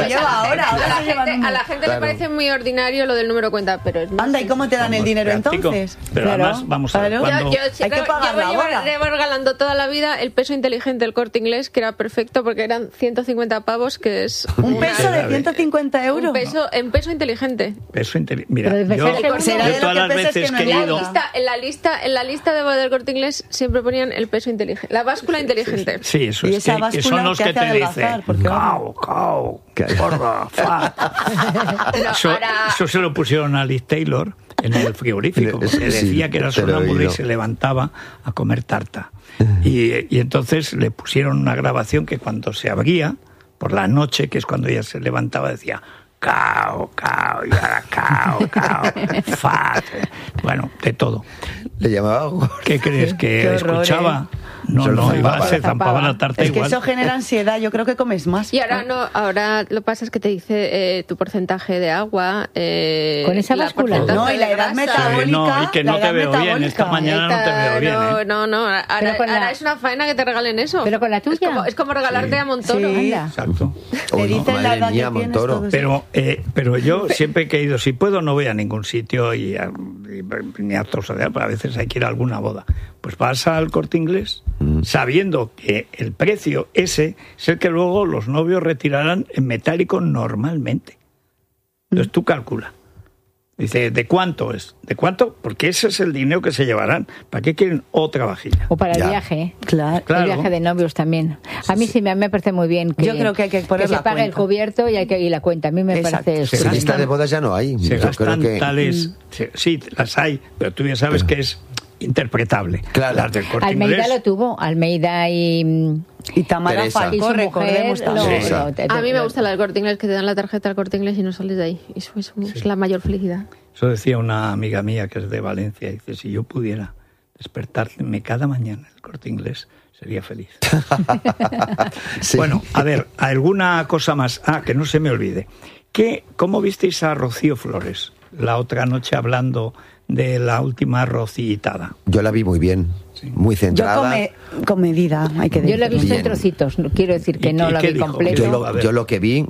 se lleva ahora. A la gente le parece muy ordinario lo del número de cuenta, pero es anda, ¿y cómo te dan el dinero entonces? Pero además, vamos a ver, cuando... Hay que pagar la boda. Llevo regalando toda la vida el peso inteligente del Corte Inglés, que era perfecto porque eran 150 pavos, que es... ¿Un peso de 150 euros? En peso inteligente. Mira, yo todas las veces que he ido... En la lista de boda del Corte Inglés siempre ponían el peso inteligente, la báscula inteligente. Sí, eso es, que son los que te dicen cao, gorda, fat. Eso se lo pusieron a Liz Taylor en el frigorífico, porque decía que era sonámbula y se levantaba a comer tarta. Y entonces le pusieron una grabación que cuando se abría por la noche, que es cuando ella se levantaba, decía cao, y ahora cao, fat. Bueno, de todo. ¿Le llamaba? ¿Qué crees? ¿Que escuchaba? No, se zampaba la tarta es igual. Que eso genera ansiedad, yo creo que comes más. Y ahora lo que pasa es que te dice tu porcentaje de agua. Con esa báscula. No, y la edad metabólica. Y que no te veo bien, esta mañana no te veo bien. No, ahora es una faena que te regalen eso. Pero con la tuya. Es como regalarte a Montoro. Sí. Exacto. Te dicen la edad que tienes, Montoro. Pero yo siempre que he ido, si puedo, no voy a ningún sitio ni a sociedad, pero a veces hay que ir a alguna boda. Pues vas al Corte Inglés sabiendo que el precio ese es el que luego los novios retirarán en metálico normalmente. Entonces tú calcula. Dice, ¿de cuánto es? ¿De cuánto? Porque ese es el dinero que se llevarán. ¿Para qué quieren otra vajilla? O para el viaje. Claro. El viaje de novios también. A mí sí me parece muy bien que, yo creo que hay que poner se pague el cubierto y la cuenta. A mí me parece eso. Lista de bodas ya no hay. Se gastan tales... Sí, las hay, pero tú ya sabes que es interpretable. Claro. Las del Corte Almeida Inglés. lo tuvo. Almeida y Tamara Falcó, recordemos también. A mí me gusta la del Corte Inglés, que te dan la tarjeta del Corte Inglés y no sales de ahí. Eso es la mayor felicidad. Eso decía una amiga mía que es de Valencia. Dice, si yo pudiera despertarme cada mañana en el Corte Inglés, sería feliz. Sí. Bueno, a ver, alguna cosa más. Que no se me olvide. ¿Cómo visteis a Rocío Flores la otra noche hablando de la última rocitada? Yo la vi muy bien, muy centrada. Yo comedida, hay que decir. Yo la he visto en trocitos, no quiero decir que no la vi completo. Yo lo que vi,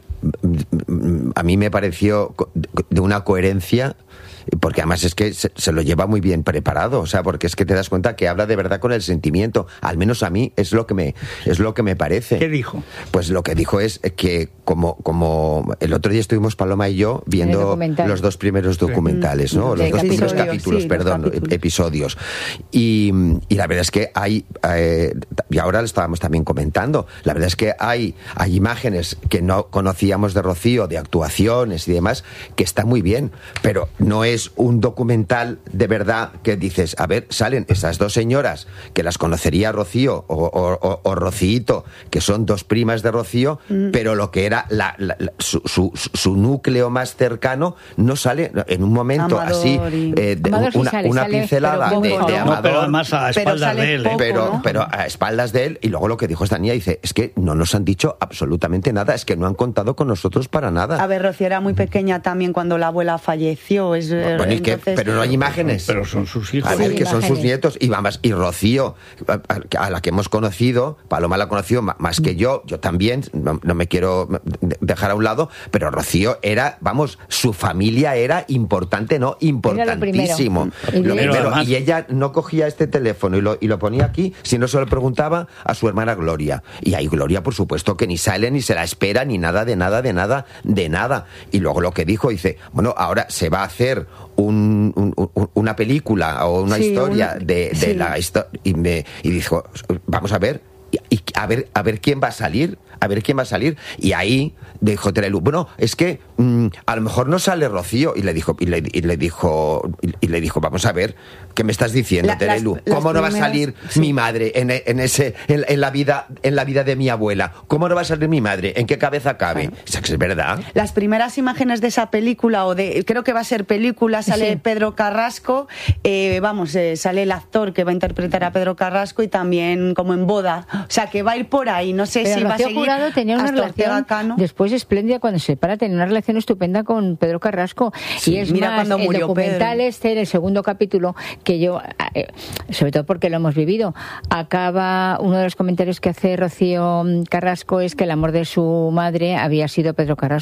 a mí me pareció de una coherencia, porque además es que se lo lleva muy bien preparado, o sea, porque es que te das cuenta que habla de verdad con el sentimiento, al menos a mí es lo que me parece. ¿Qué dijo? Pues lo que dijo es que como el otro día estuvimos Paloma y yo viendo los dos primeros documentales, ¿no? Los dos primeros capítulos, episodios. Y la verdad es que hay, y ahora lo estábamos también comentando, la verdad es que hay imágenes que no conocíamos de Rocío, de actuaciones y demás, que está muy bien, pero no es un documental de verdad que dices, a ver, salen esas dos señoras que las conocería Rocío o Rocíito, que son dos primas de Rocío, pero lo que era su núcleo más cercano no sale en un momento Amador así, una pincelada de Amador, pero además a espaldas de él. Pero a espaldas de él, y luego lo que dijo esta niña, dice, es que no nos han dicho absolutamente nada, es que no han contado con nosotros para nada. A ver, Rocío era muy pequeña también cuando la abuela falleció, pero no hay imágenes. Pero son sus hijos. A ver, que son sus nietos. Y Rocío, a la que hemos conocido, Paloma la conoció más que yo también, no me quiero dejar a un lado, pero Rocío era, su familia era importante, ¿no? Importantísimo. Lo primero. Y ella no cogía este teléfono y lo ponía aquí, si no se lo preguntaba a su hermana Gloria. Y ahí Gloria, por supuesto, que ni sale, ni se la espera, ni nada, de nada. Y luego lo que dijo, dice, bueno, ahora se va a hacer una película o una historia de la historia, y dijo, vamos a ver, a ver quién va a salir, y ahí dijo Terelu, bueno, es que a lo mejor no sale Rocío, y le dijo, vamos a ver, ¿qué me estás diciendo, Terelu? ¿Cómo no va a salir mi madre en la vida de mi abuela? ¿Cómo no va a salir mi madre? ¿En qué cabeza cabe? Es verdad. Las primeras imágenes de esa película, creo que va a ser película, sale Pedro Carrasco, sale el actor que va a interpretar a Pedro Carrasco, y también como en boda, o sea, que va a ir por ahí, no sé si va a seguir. Jurado tenía una relación después espléndida, cuando se separa, tenía una relación estupenda con Pedro Carrasco, y es mira, más, el documental Pedro. En el segundo capítulo, que yo, sobre todo porque lo hemos vivido, acaba, uno de los comentarios que hace Rocío Carrasco es que el amor de su madre había sido Pedro Carrasco.